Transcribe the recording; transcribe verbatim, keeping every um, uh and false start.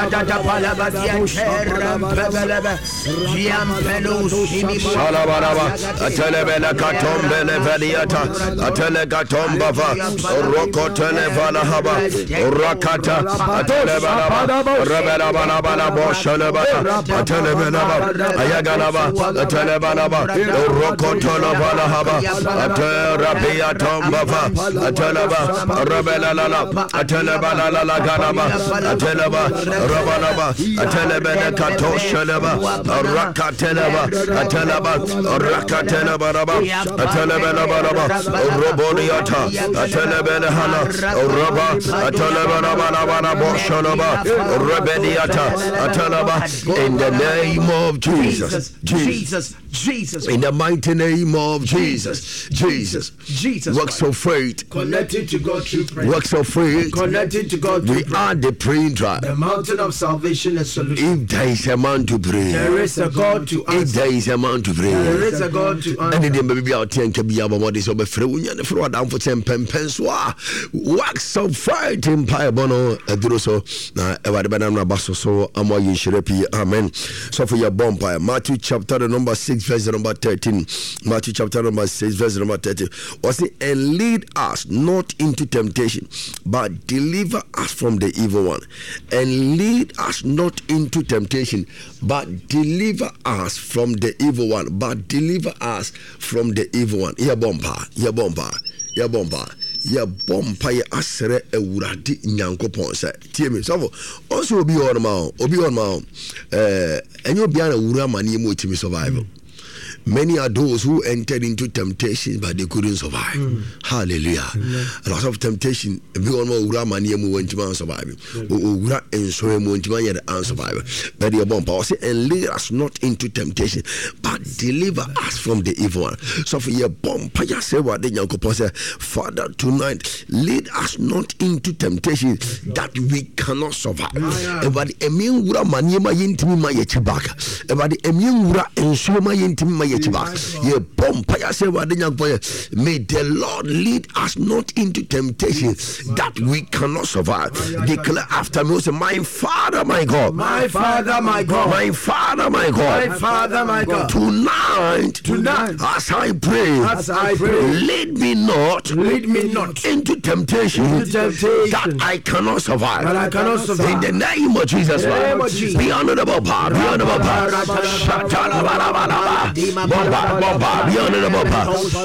Radada Palabadia Terra Pebelebe Giampelo Salabaraba, Atelebela Katombele Valiata, Atelegatomba, Roko Televana Haba, Rakata, Atelebana, Rebelabana Boshalabana, Atelebana, Ayaganaba, Atelebana, Roko Tolovana Haba, Aterabia Tombava, Ateleba, Rebelala, Atelebana Laganaba, Ateleba, Rabanaba, Atelebene Katoshalaba, Rakateleba, Ateleba, Rakateleba, Atelebana Baraba, Roboniata, Atelebene Hana, Roba, Atelebana Banabana Boshalaba, Rebediata, Ateleba, in the name of Jesus, Jesus, Jesus, in the mighty name of Jesus, Jesus, Jesus, works of faith, connected to God through prayer, works of faith, connected to God through we prayer. are the praying tribe. The mountain of salvation and solution. If there is a man to pray, there is a God to answer. If there is a man to pray, there is a God to answer. And then maybe I'll tell you about what is over free and throw down for ten penswa. Works of faith in Piabono, a druso, na Evadabana Basso, so Amo Yishrepi, amen. So for your bonfire, Matthew chapter number six, verse number thirteen. Matthew chapter number six, verse number thirteen. Was it, and lead us not into temptation, but deliver us from the evil one. And lead us not into temptation, but deliver us from the evil one. But deliver us from the evil one. Ya bomba, ya bomba, ya bomba. Ya bomba ya asere ewurade nyankopon se tie me so also obi on ma obi on ma eh enyo bia na wura mane mo timi survival. Many are those who entered into temptation but they couldn't survive. Mm. Hallelujah. Mm. A lot of temptation. Be on more ura mania mu went to survive. Ura and so mu to yet unsurvive. But the bomb power say and lead us not into temptation, but deliver us from the evil one. So for your bomb paya say what the Yanko say, Father, tonight lead us not into temptation that we cannot survive. But the emin ura mania ma yintimi ma yechibaka. But the emin ura and so ma yintimi ma may the Lord lead us not into temptation that we cannot survive. Declare after me, say, my Father, my God, my Father, my God, my Father, my God, my Father, my God. Tonight, tonight, as I pray, as I pray, lead me not, lead me not into temptation, into temptation that I cannot survive. That I cannot survive. In the name of Jesus, be honorable, be honorable, Bomba, bomba, be honorable.